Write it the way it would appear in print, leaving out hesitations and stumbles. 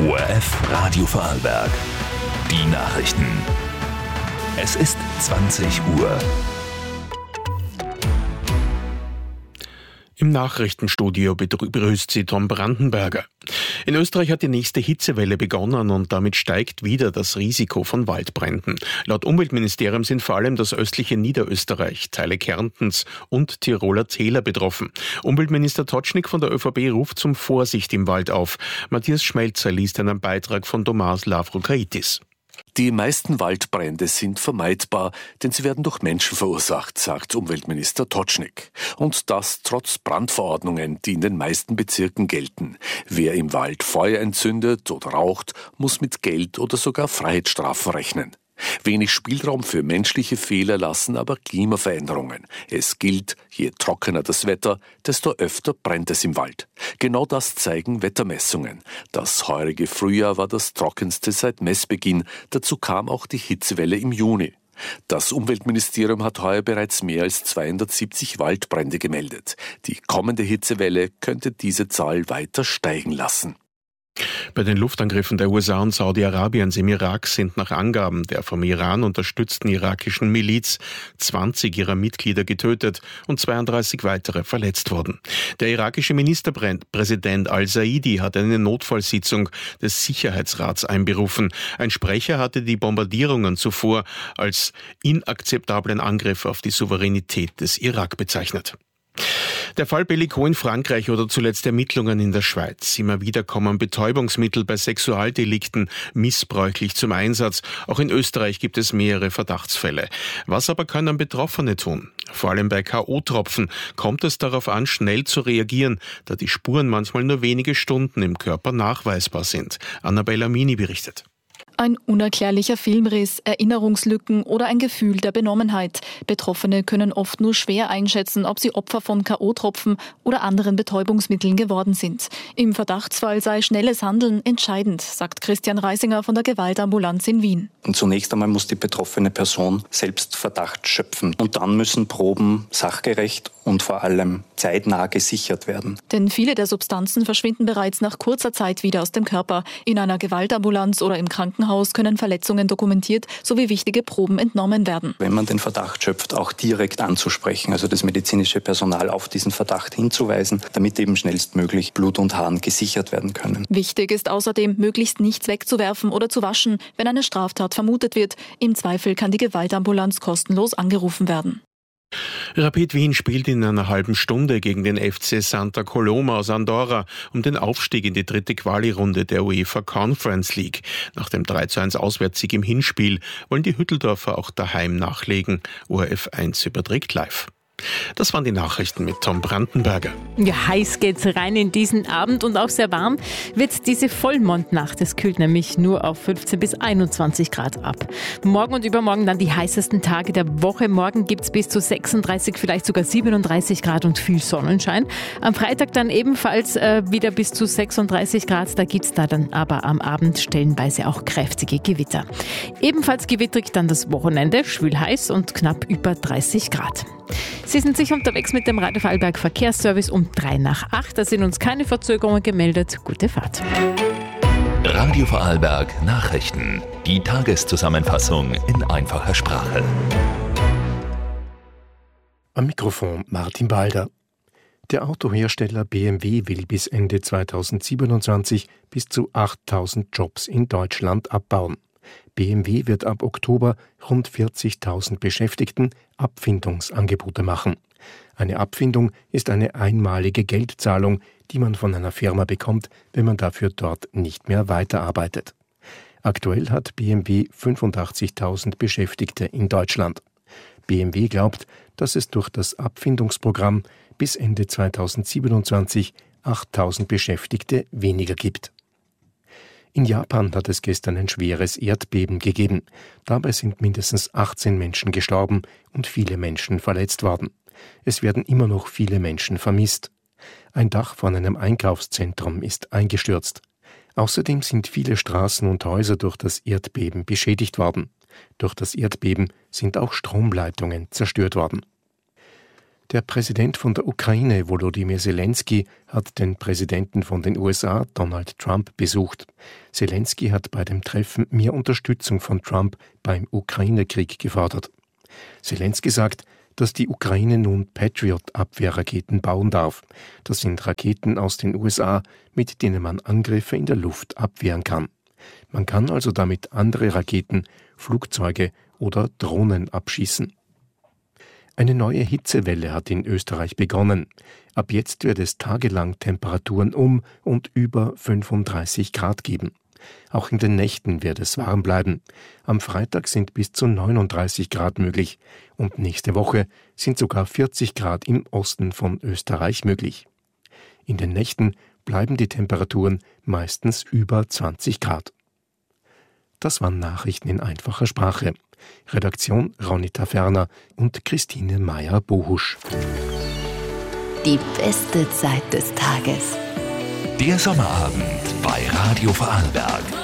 ORF Radio Vorarlberg. Die Nachrichten. Es ist 20 Uhr. Im Nachrichtenstudio begrüßt Sie Tom Brandenberger. In Österreich hat die nächste Hitzewelle begonnen und damit steigt wieder das Risiko von Waldbränden. Laut Umweltministerium sind vor allem das östliche Niederösterreich, Teile Kärntens und Tiroler Täler betroffen. Umweltminister Tocznik von der ÖVP ruft zum Vorsicht im Wald auf. Matthias Schmelzer liest einen Beitrag von Tomas Lavroukaitis. Die meisten Waldbrände sind vermeidbar, denn sie werden durch Menschen verursacht, sagt Umweltminister Tocznik. Und das trotz Brandverordnungen, die in den meisten Bezirken gelten. Wer im Wald Feuer entzündet oder raucht, muss mit Geld oder sogar Freiheitsstrafen rechnen. Wenig Spielraum für menschliche Fehler lassen aber Klimaveränderungen. Es gilt, je trockener das Wetter, desto öfter brennt es im Wald. Genau das zeigen Wettermessungen. Das heurige Frühjahr war das trockenste seit Messbeginn. Dazu kam auch die Hitzewelle im Juni. Das Umweltministerium hat heuer bereits mehr als 270 Waldbrände gemeldet. Die kommende Hitzewelle könnte diese Zahl weiter steigen lassen. Bei den Luftangriffen der USA und Saudi-Arabiens im Irak sind nach Angaben der vom Iran unterstützten irakischen Miliz 20 ihrer Mitglieder getötet und 32 weitere verletzt worden. Der irakische Ministerpräsident al-Saidi hat eine Notfallsitzung des Sicherheitsrats einberufen. Ein Sprecher hatte die Bombardierungen zuvor als inakzeptablen Angriff auf die Souveränität des Irak bezeichnet. Der Fall Bellico in Frankreich oder zuletzt Ermittlungen in der Schweiz. Immer wieder kommen Betäubungsmittel bei Sexualdelikten missbräuchlich zum Einsatz. Auch in Österreich gibt es mehrere Verdachtsfälle. Was aber können Betroffene tun? Vor allem bei K.O.-Tropfen kommt es darauf an, schnell zu reagieren, da die Spuren manchmal nur wenige Stunden im Körper nachweisbar sind. Annabella Mini berichtet. Ein unerklärlicher Filmriss, Erinnerungslücken oder ein Gefühl der Benommenheit. Betroffene können oft nur schwer einschätzen, ob sie Opfer von K.O.-Tropfen oder anderen Betäubungsmitteln geworden sind. Im Verdachtsfall sei schnelles Handeln entscheidend, sagt Christian Reisinger von der Gewaltambulanz in Wien. Und zunächst einmal muss die betroffene Person selbst Verdacht schöpfen. Und dann müssen Proben sachgerecht und vor allem zeitnah gesichert werden. Denn viele der Substanzen verschwinden bereits nach kurzer Zeit wieder aus dem Körper. In einer Gewaltambulanz oder im Krankenhaus können Verletzungen dokumentiert sowie wichtige Proben entnommen werden. Wenn man den Verdacht schöpft, auch direkt anzusprechen, also das medizinische Personal auf diesen Verdacht hinzuweisen, damit eben schnellstmöglich Blut und Harn gesichert werden können. Wichtig ist außerdem, möglichst nichts wegzuwerfen oder zu waschen, wenn eine Straftat vermutet wird. Im Zweifel kann die Gewaltambulanz kostenlos angerufen werden. Rapid Wien spielt in einer halben Stunde gegen den FC Santa Coloma aus Andorra um den Aufstieg in die dritte Quali-Runde der UEFA Conference League. Nach dem 3:1 Auswärtssieg im Hinspiel wollen die Hütteldorfer auch daheim nachlegen. ORF 1 überträgt live. Das waren die Nachrichten mit Tom Brandenberger. Ja, heiß geht's rein in diesen Abend und auch sehr warm wird diese Vollmondnacht. Es kühlt nämlich nur auf 15 bis 21 Grad ab. Morgen und übermorgen dann die heißesten Tage der Woche. Morgen gibt's bis zu 36, vielleicht sogar 37 Grad und viel Sonnenschein. Am Freitag dann ebenfalls wieder bis zu 36 Grad. Da gibt's da dann aber am Abend stellenweise auch kräftige Gewitter. Ebenfalls gewittrig dann das Wochenende, schwül heiß und knapp über 30 Grad. Sie sind sicher unterwegs mit dem Radio Vorarlberg Verkehrsservice um 7:03. Da sind uns keine Verzögerungen gemeldet. Gute Fahrt. Radio Vorarlberg Nachrichten. Die Tageszusammenfassung in einfacher Sprache. Am Mikrofon Martin Balder. Der Autohersteller BMW will bis Ende 2027 bis zu 8.000 Jobs in Deutschland abbauen. BMW wird ab Oktober rund 40.000 Beschäftigten Abfindungsangebote machen. Eine Abfindung ist eine einmalige Geldzahlung, die man von einer Firma bekommt, wenn man dafür dort nicht mehr weiterarbeitet. Aktuell hat BMW 85.000 Beschäftigte in Deutschland. BMW glaubt, dass es durch das Abfindungsprogramm bis Ende 2027 8.000 Beschäftigte weniger gibt. In Japan hat es gestern ein schweres Erdbeben gegeben. Dabei sind mindestens 18 Menschen gestorben und viele Menschen verletzt worden. Es werden immer noch viele Menschen vermisst. Ein Dach von einem Einkaufszentrum ist eingestürzt. Außerdem sind viele Straßen und Häuser durch das Erdbeben beschädigt worden. Durch das Erdbeben sind auch Stromleitungen zerstört worden. Der Präsident von der Ukraine, Volodymyr Zelensky, hat den Präsidenten von den USA, Donald Trump, besucht. Zelensky hat bei dem Treffen mehr Unterstützung von Trump beim Ukraine-Krieg gefordert. Zelensky sagt, dass die Ukraine nun Patriot-Abwehrraketen bauen darf. Das sind Raketen aus den USA, mit denen man Angriffe in der Luft abwehren kann. Man kann also damit andere Raketen, Flugzeuge oder Drohnen abschießen. Eine neue Hitzewelle hat in Österreich begonnen. Ab jetzt wird es tagelang Temperaturen um und über 35 Grad geben. Auch in den Nächten wird es warm bleiben. Am Freitag sind bis zu 39 Grad möglich und nächste Woche sind sogar 40 Grad im Osten von Österreich möglich. In den Nächten bleiben die Temperaturen meistens über 20 Grad. Das waren Nachrichten in einfacher Sprache. Redaktion Ronita Ferner und Christine Meyer-Bohusch. Die beste Zeit des Tages. Der Sommerabend bei Radio Vorarlberg.